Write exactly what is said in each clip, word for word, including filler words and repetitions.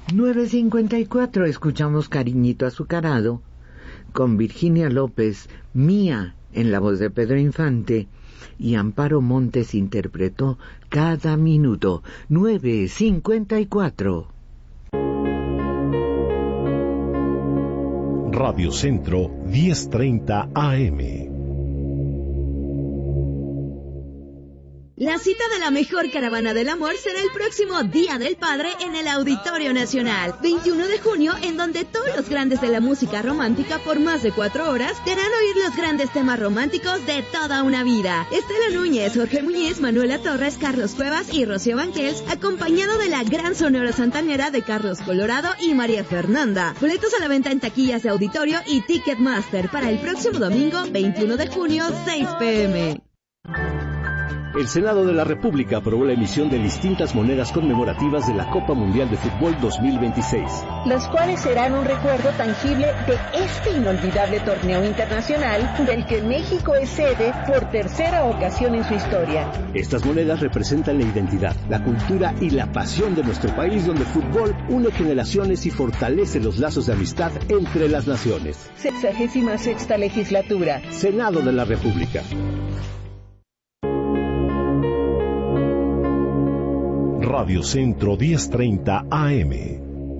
nueve cincuenta y cuatro, escuchamos Cariñito Azucarado con Virginia López, Mía en la voz de Pedro Infante, y Amparo Montes interpretó Cada Minuto. Nueve cincuenta y cuatro. Radio Centro diez treinta A M. La cita de la mejor caravana del amor será el próximo Día del Padre en el Auditorio Nacional, veintiuno de junio, en donde todos los grandes de la música romántica por más de cuatro horas te harán oír los grandes temas románticos de toda una vida. Estela Núñez, Jorge Muñiz, Manuela Torres, Carlos Cuevas y Rocío Banquels, acompañado de la gran Sonora Santanera de Carlos Colorado y María Fernanda. Boletos a la venta en taquillas de Auditorio y Ticketmaster para el próximo domingo, veintiuno de junio, seis pe eme. El Senado de la República aprobó la emisión de distintas monedas conmemorativas de la Copa Mundial de Fútbol dos mil veintiséis. Las cuales serán un recuerdo tangible de este inolvidable torneo internacional del que México es sede por tercera ocasión en su historia. Estas monedas representan la identidad, la cultura y la pasión de nuestro país, donde el fútbol une generaciones y fortalece los lazos de amistad entre las naciones. Sexagésima sexta legislatura. Senado de la República. Radio Centro diez treinta A M.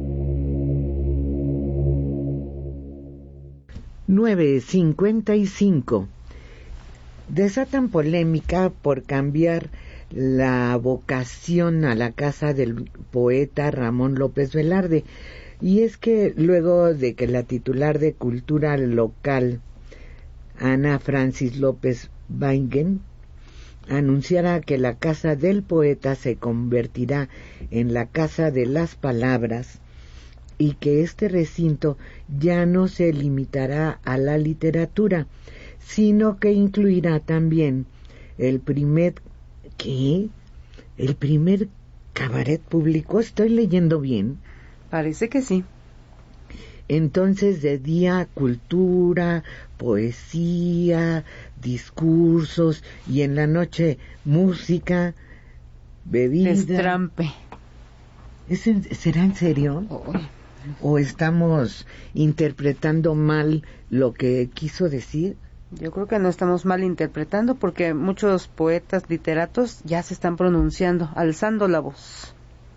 nueve cincuenta y cinco. Desatan polémica por cambiar la vocación a la casa del poeta Ramón López Velarde. Y es que luego de que la titular de Cultura Local, Ana Francis López Weingen, anunciara que la casa del poeta se convertirá en la casa de las palabras y que este recinto ya no se limitará a la literatura, sino que incluirá también el primer ¿qué? el primer cabaret público. ¿Estoy leyendo bien? Parece que sí. Entonces, de día, cultura, poesía, discursos, y en la noche, música, bebida. Destrampe. ¿Es en, ¿Será en serio? Oh. ¿O estamos interpretando mal lo que quiso decir? Yo creo que no estamos mal interpretando, porque muchos poetas, literatos, ya se están pronunciando, alzando la voz.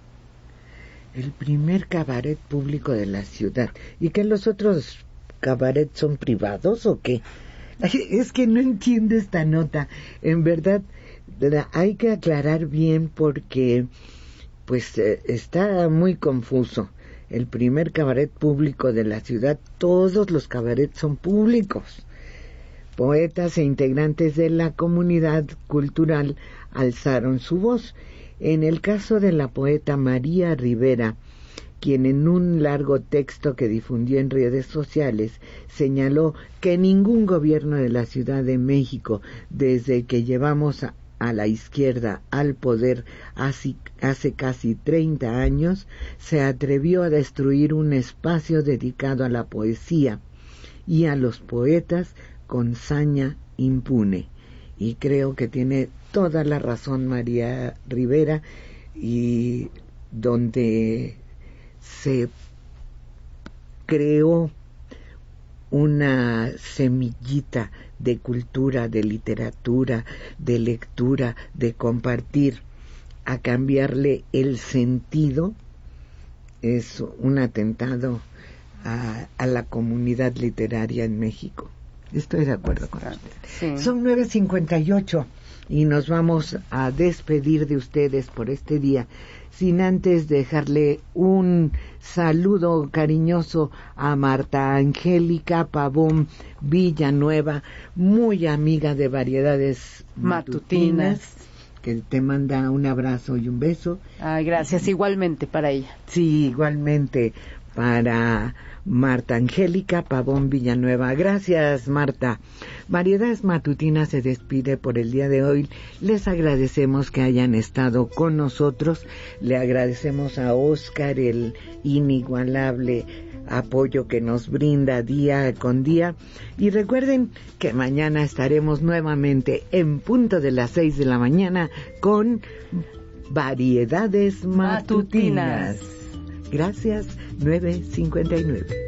El primer cabaret público de la ciudad. ¿Y que los otros cabarets son privados o qué? Es que no entiendo esta nota. En verdad, hay que aclarar bien porque pues eh, está muy confuso. El primer cabaret público de la ciudad, todos los cabarets son públicos. Poetas e integrantes de la comunidad cultural alzaron su voz. En el caso de la poeta María Rivera, quien en un largo texto que difundió en redes sociales señaló que ningún gobierno de la Ciudad de México, desde que llevamos a, a la izquierda al poder hace, hace casi treinta años, se atrevió a destruir un espacio dedicado a la poesía y a los poetas con saña impune. Y creo que tiene toda la razón María Rivera, y donde se creó una semillita de cultura, de literatura, de lectura, de compartir, a cambiarle el sentido, es un atentado a, a la comunidad literaria en México. Estoy de acuerdo con usted. Sí. Son nueve cincuenta y ocho y nos vamos a despedir de ustedes por este día, sin antes dejarle un saludo cariñoso a Marta Angélica Pavón Villanueva, muy amiga de Variedades Matutinas, Matutinas, que te manda un abrazo y un beso. Ay, gracias, igualmente para ella. Sí, igualmente para Marta Angélica Pavón Villanueva. Gracias, Marta. Variedades Matutinas se despide por el día de hoy. Les agradecemos que hayan estado con nosotros. Le agradecemos a Óscar el inigualable apoyo que nos brinda día con día. Y recuerden que mañana estaremos nuevamente en punto de las seis de la mañana con Variedades Matutinas. Matutinas. Gracias, nueve cincuenta y nueve.